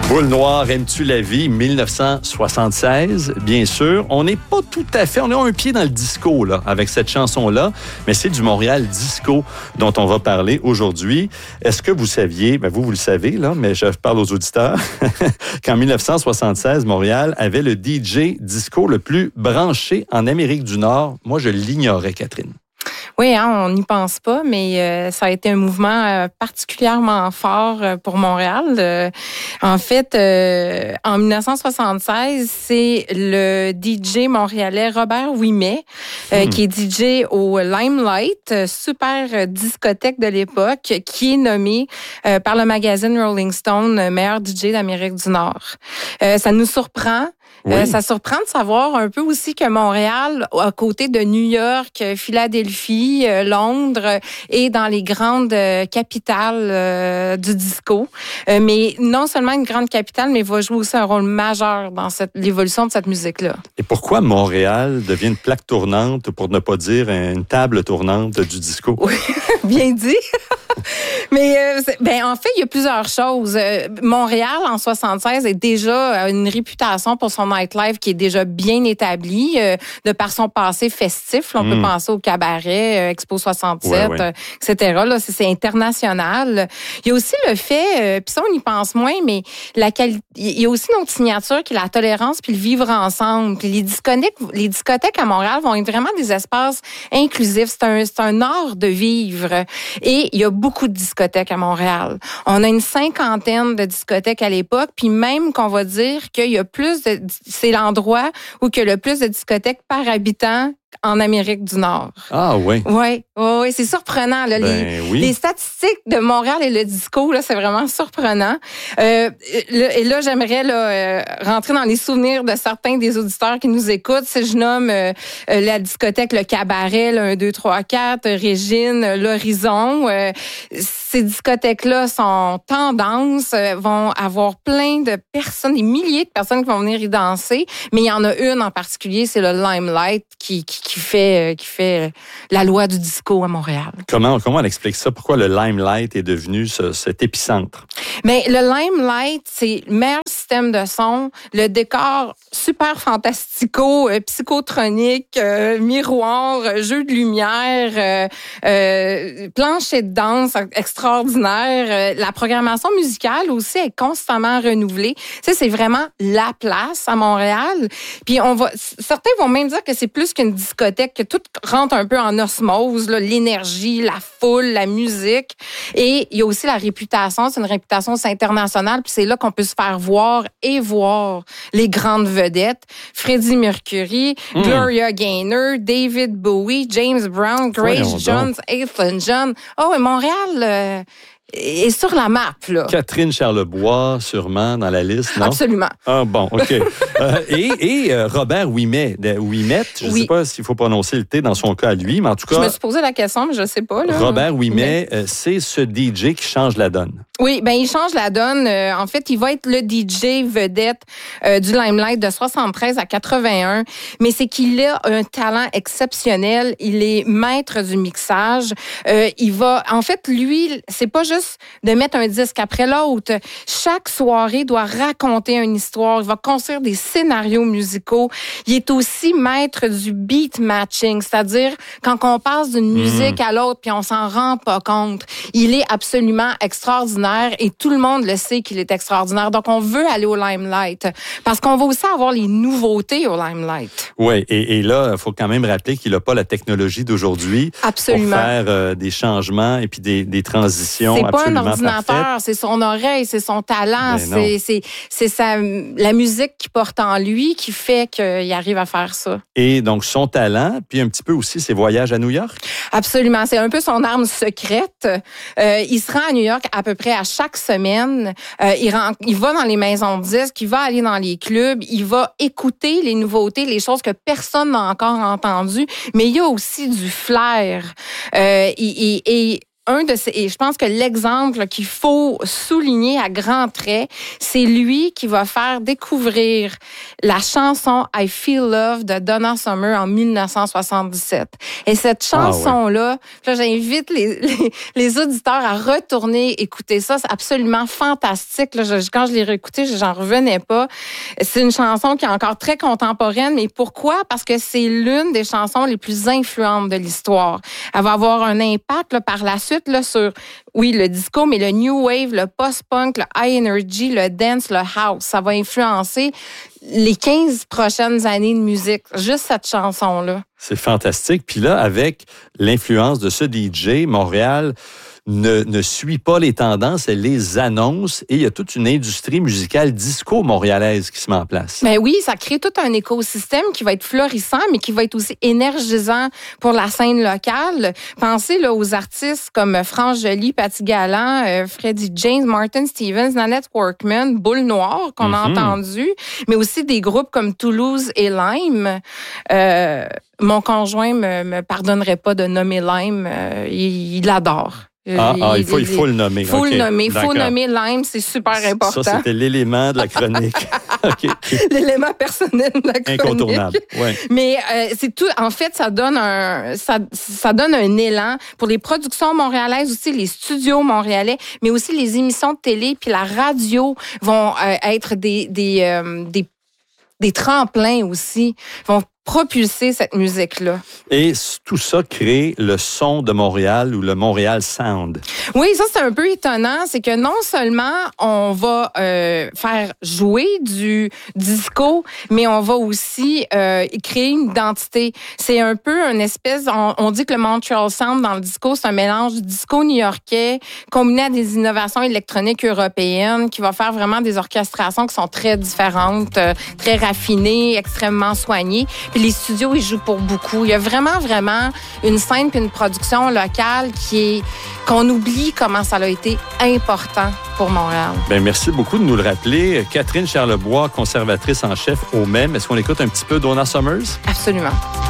Boule noire, aimes-tu la vie? 1976, bien sûr. On n'est pas tout à fait, on a un pied dans le disco là, avec cette chanson-là, mais c'est du Montréal disco dont on va parler aujourd'hui. Est-ce que vous saviez, vous le savez, là, mais je parle aux auditeurs, qu'en 1976, Montréal avait le DJ disco le plus branché en Amérique du Nord? Moi, je l'ignorais, Catherine. Oui, on n'y pense pas, mais ça a été un mouvement particulièrement fort pour Montréal. En fait, en 1976, c'est le DJ montréalais Robert Ouimet, qui est DJ au Limelight, super discothèque de l'époque, qui est nommé par le magazine Rolling Stone meilleur DJ d'Amérique du Nord. Ça nous surprend. Oui. Ça surprend de savoir un peu aussi que Montréal, à côté de New York, Philadelphie, Londres, est dans les grandes capitales du disco. Mais non seulement une grande capitale, mais va jouer aussi un rôle majeur dans l'évolution de cette musique-là. Et pourquoi Montréal devient une plaque tournante, pour ne pas dire une table tournante du disco? Oui, bien dit. Mais en fait, il y a plusieurs choses. Montréal, en 76, est déjà une réputation pour son nightlife qui est déjà bien établie de par son passé festif. Là, on peut penser au cabaret, Expo 67, etc. Là, c'est international. Il y a aussi le fait, puis ça, on y pense moins, mais il y a aussi notre signature qui est la tolérance puis le vivre ensemble. Puis les discothèques à Montréal vont être vraiment des espaces inclusifs. C'est un art de vivre. Et il y a beaucoup de discothèques à Montréal. On a une 50aine de discothèques à l'époque, puis même qu'on va dire qu'il y a c'est l'endroit où il y a le plus de discothèques par habitant en Amérique du Nord. Ah oui. Oui, c'est surprenant là. Les statistiques de Montréal et le disco là, c'est vraiment surprenant. Et là, j'aimerais rentrer dans les souvenirs de certains des auditeurs qui nous écoutent. Si je nomme la discothèque, le cabaret, le 1, 2, 3, 4, Régine, l'Horizon, ces discothèques-là sont tendance, vont avoir plein de personnes, des milliers de personnes qui vont venir y danser, mais il y en a une en particulier, c'est le Limelight qui fait la loi du disco à Montréal. Comment on explique ça? Pourquoi le Limelight est devenu cet épicentre? Mais le Limelight, c'est le meilleur système de son, le décor super fantastico, psychotronique, miroir, jeu de lumière, plancher de danse extraordinaire. La programmation musicale aussi est constamment renouvelée. Ça, c'est vraiment la place à Montréal. Puis certains vont même dire que c'est plus qu'une discothèque, que tout rentre un peu en osmose, là, l'énergie, la foule, la musique. Et il y a aussi la réputation, c'est une réputation internationale, puis c'est là qu'on peut se faire voir les grandes vedettes. Freddie Mercury, Gloria Gaynor, David Bowie, James Brown, Grace Jones, Elton John. Oh, et Montréal est sur la map, là. Catherine Charlebois, sûrement, dans la liste, non? Absolument. Ah, bon, OK. Et Robert Ouimet, je ne sais pas s'il faut prononcer le T dans son cas à lui, mais en tout cas... Je me suis posé la question, mais je ne sais pas, là. Robert Ouimet, c'est ce DJ qui change la donne. Oui, il change la donne. En fait, il va être le DJ vedette du Limelight de 73 à 81, mais c'est qu'il a un talent exceptionnel. Il est maître du mixage. En fait, lui, c'est pas juste de mettre un disque après l'autre. Chaque soirée doit raconter une histoire. Il va construire des scénarios musicaux. Il est aussi maître du beat matching, c'est-à-dire quand on passe d'une musique à l'autre puis on s'en rend pas compte. Il est absolument extraordinaire et tout le monde le sait qu'il est extraordinaire. Donc, on veut aller au Limelight parce qu'on va aussi avoir les nouveautés au Limelight. Oui, et là, il faut quand même rappeler qu'il n'a pas la technologie d'aujourd'hui. Absolument. Pour faire des changements et puis des transitions. C'est pas un ordinateur, parfaites. C'est son oreille, c'est son talent, c'est la musique qui porte en lui qui fait qu'il arrive à faire ça. Et donc, son talent, puis un petit peu aussi ses voyages à New York? Absolument, c'est un peu son arme secrète. Il se rend à New York à peu près à chaque semaine. Il va dans les maisons de disques, il va aller dans les clubs, il va écouter les nouveautés, les choses que personne n'a encore entendues, mais il y a aussi du flair. Et et je pense que l'exemple qu'il faut souligner à grands traits, c'est lui qui va faire découvrir la chanson I Feel Love de Donna Summer en 1977. Et cette chanson-là, là, j'invite les auditeurs à retourner écouter ça. C'est absolument fantastique. Là, quand je l'ai réécouté, j'en revenais pas. C'est une chanson qui est encore très contemporaine. Mais pourquoi? Parce que c'est l'une des chansons les plus influentes de l'histoire. Elle va avoir un impact là, par la suite là, sur, oui, le disco, mais le new wave, le post-punk, le high energy, le dance, le house. Ça va influencer les 15 prochaines années de musique. Juste cette chanson-là. C'est fantastique. Puis là, avec l'influence de ce DJ, Montréal ne suit pas les tendances, elle les annonce et il y a toute une industrie musicale disco montréalaise qui se met en place. Ben oui, ça crée tout un écosystème qui va être florissant, mais qui va être aussi énergisant pour la scène locale. Pensez là, aux artistes comme France Joly, Patty Gallant, Freddie James, Martin Stevens, Nanette Workman, Boule Noire qu'on a entendu, mais aussi des groupes comme Toulouse et Lime. Mon conjoint me pardonnerait pas de nommer Lime, il l'adore. Il faut le nommer. Il faut le nommer. Il faut nommer Lime, c'est super important. Ça, c'était l'élément de la chronique. L'élément personnel de la chronique. Incontournable, oui. Mais c'est tout. En fait, ça donne un élan pour les productions montréalaises aussi, les studios montréalais, mais aussi les émissions de télé puis la radio vont être des tremplins aussi, vont propulser cette musique-là. Et tout ça crée le son de Montréal ou le Montréal Sound. Oui, ça, c'est un peu étonnant. C'est que non seulement on va faire jouer du disco, mais on va aussi créer une identité. C'est un peu une espèce... On dit que le Montreal Sound dans le disco, c'est un mélange du disco new-yorkais combiné à des innovations électroniques européennes qui va faire vraiment des orchestrations qui sont très différentes, très raffinées, extrêmement soignées. Puis les studios, ils jouent pour beaucoup. Il y a vraiment une scène puis une production locale qu'on oublie comment ça a été important pour Montréal. Bien, merci beaucoup de nous le rappeler. Catherine Charlebois, conservatrice en chef au MEM. Est-ce qu'on écoute un petit peu Donna Summers? Absolument.